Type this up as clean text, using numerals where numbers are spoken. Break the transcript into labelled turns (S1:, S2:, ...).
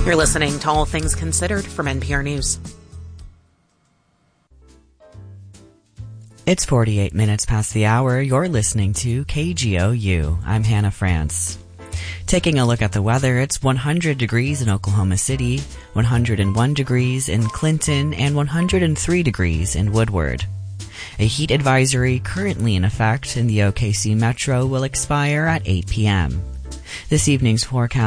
S1: You're listening to All Things Considered from NPR News.
S2: It's 48 minutes past the hour. You're listening to KGOU. I'm Hannah France. Taking a look at the weather, it's 100 degrees in Oklahoma City, 101 degrees in Clinton, and 103 degrees in Woodward. A heat advisory currently in effect in the OKC Metro will expire at 8 p.m. This evening's forecast